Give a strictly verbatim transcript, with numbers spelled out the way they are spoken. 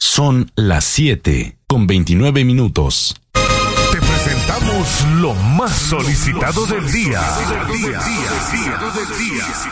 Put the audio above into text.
Son las siete con veintinueve minutos. Te presentamos lo más solicitado del día.